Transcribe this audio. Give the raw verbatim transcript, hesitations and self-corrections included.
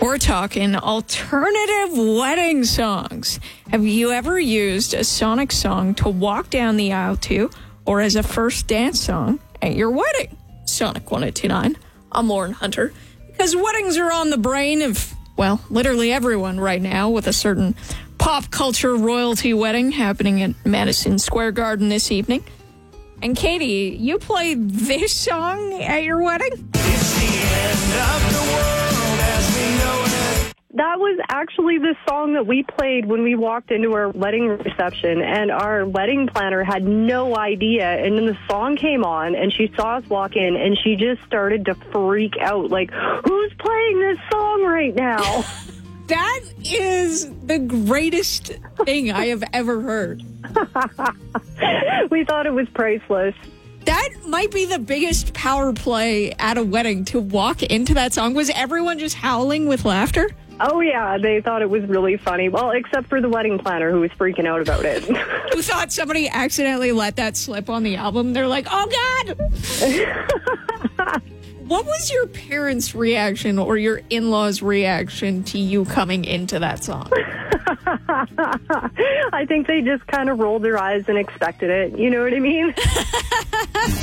We're talking alternative wedding songs. Have you ever used a Sonic song to walk down the aisle to, or as a first dance song at your wedding? Sonic one oh two nine. I'm Lauren Hunter. Because weddings are on the brain of, well, literally everyone right now, with a certain pop culture royalty wedding happening at Madison Square Garden this evening. And Katie, you played this song at your wedding? It's the end of the world as we know it. That was actually the song that we played when we walked into our wedding reception, and our wedding planner had no idea. And then the song came on, and she saw us walk in, and she just started to freak out, like, who's playing this song right now? That is the greatest thing I have ever heard. We thought it was priceless. That might be the biggest power play at a wedding, to walk into that song. Was everyone just howling with laughter? Oh, yeah, they thought it was really funny. Well, except for the wedding planner, who was freaking out about it. Who thought somebody accidentally let that slip on the album? They're like, oh, God! What was your parents' reaction or your in-laws' reaction to you coming into that song? I think they just kind of rolled their eyes and expected it. You know what I mean?